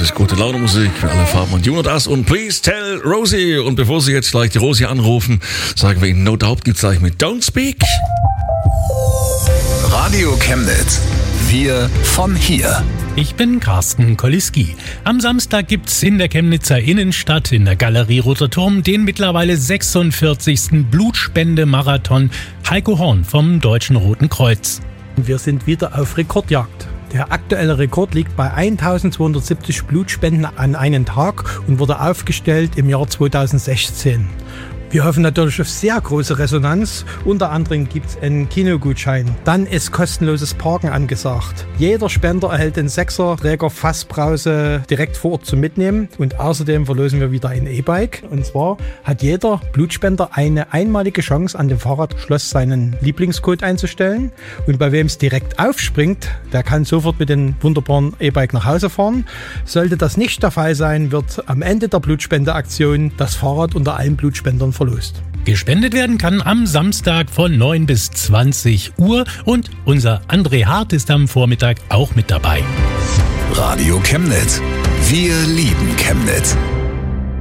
ist gute Laune Musik für alle Farben und Jung das und Please Tell Rosie. Und bevor Sie jetzt gleich die Rosie anrufen, sagen wir Ihnen, No Doubt gibt's gleich mit Don't Speak. Radio Chemnitz. Wir von hier. Ich bin Carsten Koliski. Am Samstag gibt's in der Chemnitzer Innenstadt in der Galerie Roter Turm den mittlerweile 46. Blutspendemarathon Heiko Horn vom Deutschen Roten Kreuz. Wir sind wieder auf Rekordjagd. Der aktuelle Rekord liegt bei 1270 Blutspenden an einen Tag und wurde aufgestellt im Jahr 2016. Wir hoffen natürlich auf sehr große Resonanz. Unter anderem gibt es einen Kinogutschein. Dann ist kostenloses Parken angesagt. Jeder Spender erhält den 6er-Träger Fassbrause direkt vor Ort zum Mitnehmen. Und außerdem verlosen wir wieder ein E-Bike. Und zwar hat jeder Blutspender eine einmalige Chance, an dem Fahrradschloss seinen Lieblingscode einzustellen. Und bei wem es direkt aufspringt, der kann sofort mit dem wunderbaren E-Bike nach Hause fahren. Sollte das nicht der Fall sein, wird am Ende der Blutspendeaktion das Fahrrad unter allen Blutspendern verlost. Gespendet werden kann am Samstag von 9 bis 20 Uhr und unser André Hart ist am Vormittag auch mit dabei. Radio Chemnitz. Wir lieben Chemnitz.